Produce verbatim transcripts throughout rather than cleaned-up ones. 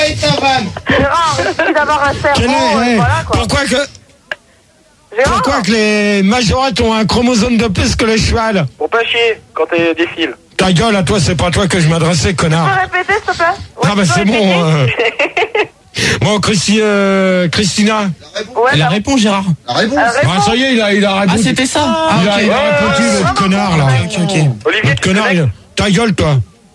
Arrête ta vanne. Gérard, il suffit d'avoir un cerveau. Quel est, et hey, voilà, quoi. pourquoi que, Gérard, pourquoi que les majorettes ont un chromosome de plus que les chevals? Pour pas chier quand t'es défile. Ta gueule, à toi, c'est pas à toi que je m'adressais, tu peux connard. répéter, s'il te plaît? Ouais, Ah bah tu peux c'est bon. répéter euh. Bon, Christi, euh, Christina. Ouais, Elle a bah, répondu, Gérard. La réponse. euh, réponds. Ah, ça y est, il a, il a Ah, répondu. c'était ça. Ah, il a, ok. il a répondu, ouais, votre ouais, connard, là. Ok, ok. Olivier, Votre tu connard, connais il... ta gueule, toi.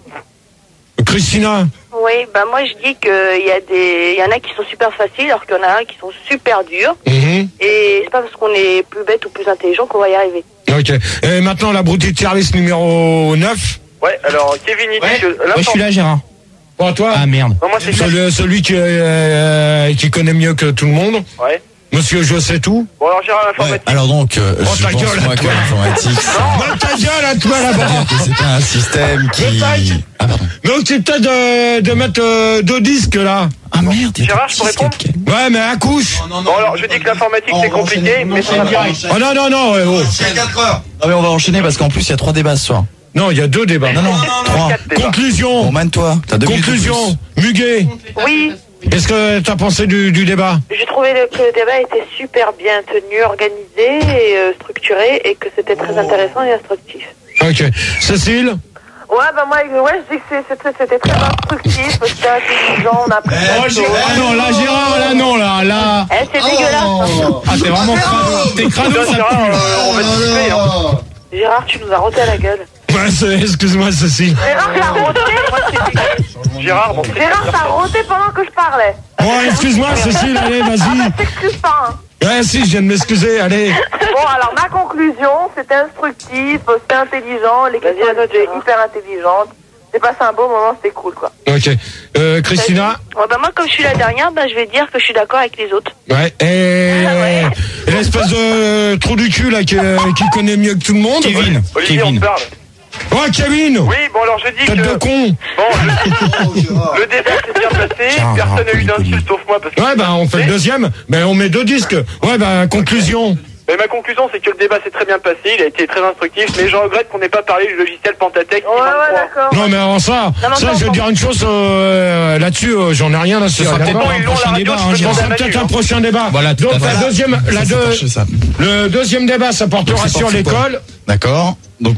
Christina. Oui, bah moi je dis qu'il y a des, il y en a qui sont super faciles, alors qu'il y en a un qui sont super durs. Mhm. Et c'est pas parce qu'on est plus bête ou plus intelligent qu'on va y arriver. Ok. Et maintenant, l'abruti de service numéro neuf. Ouais, alors Kevin il dit Ouais, que ouais, je suis là, Gérard. Bon, toi. Ah, merde. Non, moi c'est Celui, celui qui, euh, qui connaît mieux que tout le monde. Ouais. Monsieur, je sais tout. Bon alors Gérard Ouais, l'informatique. alors donc, euh, Oh, je ta pense gueule, moi à que toi. l'informatique, Bah, ta gueule à toi, là-bas. c'est c'est un système qui... Ah pardon. Donc, c'est peut-être de, de mettre euh, deux disques, là. Ah merde, il y a Gérard, des je peux petits répondre casquettes. Ouais, mais à couche. Non, non, Bon alors je dis que l'informatique c'est compliqué, mais c'est direct. Oh non, non, non. ouais, oh. C'est à quatre heures. Non mais on va enchaîner parce qu'en plus il y a trois débats ce soir. Non, il y a deux débats. Non, non, trois. Quatre débats. Bon, Conclusion. mane-toi, t'as deux minutes de Conclusion. Muguet. Oui, Qu'est-ce que t'as pensé du, du débat? j'ai trouvé le- que le débat était super bien tenu, organisé et euh, structuré, et que c'était très intéressant et instructif. Ok. Cécile? Ouais, bah moi, ouais, je dis que c'est- c'était c'était très instructif, c'était intelligent, on a appris Eh, plein de choses. Ah non, là, Gérard, là, non, là, là. Eh, c'est dégueulasse. Oh. Ah, t'es vraiment crado. T'es crado, Tiens, ça Gérard, pue. euh, on va te tuer, hein. Gérard, tu nous as roté à la gueule. Ouais, c'est- excuse-moi, Cécile. Gérard, t'as roté. Gérard, bon Gérard, t'as roté pendant que je parlais. Bon, excuse-moi, Cécile, allez, Ah bah, vas-y. t'excuses pas, hein. Ouais, si, je viens de m'excuser, allez. Bon, alors ma conclusion, c'était instructif, c'était intelligent, les questions étaient hyper intelligentes. J'ai passé un beau moment, c'était cool, quoi. Ok. Euh, Christina? Ouais, bah moi, comme je suis la dernière, bah, je vais dire que je suis d'accord avec les autres. Ouais. Et, Ah ouais. et l'espèce de euh, trou du cul, là, qui, euh, qui connaît mieux que tout le monde. Kevin. Olivier on Kevin. te parle. Oh, Kevin! Oui, bon alors je dis Tête de que con! bon, le, Oh, Gérard. le débat s'est bien passé, Gérard, personne n'a eu poli, poli. d'insulte sauf moi parce que Ouais, bah, on fait le deuxième. Ben, on met deux disques. Ouais, bah, conclusion. Mais ma conclusion c'est que le débat s'est très bien passé, il a été très instructif, mais je regrette qu'on n'ait pas parlé du logiciel Pentatech. Ouais, ouais, d'accord. Non, mais avant ça, Non, non, ça, non, je vais non. dire une chose euh, là-dessus, euh, j'en ai rien là. Ce sera peut-être Bon, pas ils un l'ont prochain la radio, débat, je hein, peux Ce Gérard. demander sera à peut-être Manu, un hein. prochain débat. Voilà, tout Donc à fait. la deuxième, la Ça, c'est deux, torché, ça. le deuxième débat, ça portera Donc, c'est sur torché, quoi. l'école. D'accord. Donc,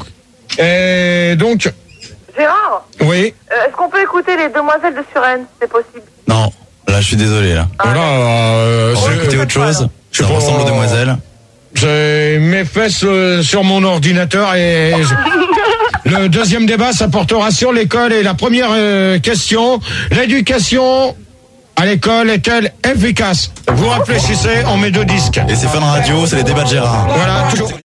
Et donc, Gérard, oui. euh, est-ce qu'on peut écouter les demoiselles de Suresnes, si c'est possible? non, là je suis désolé là. Voilà. Euh, On va c'est- écouter autre chose. je Ça sais pas. ressemble aux demoiselles. J'ai mes fesses euh, sur mon ordinateur et je- le deuxième débat, ça portera sur l'école. Et la première euh, question, l'éducation à l'école est-elle efficace? Vous réfléchissez, on met deux disques. Et c'est Fun Radio, c'est les débats de Gérard. Voilà, toujours.